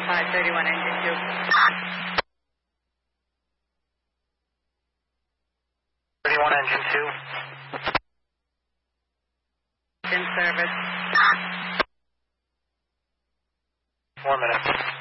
531 engine 2. 31 engine 2. In service. 1 minute.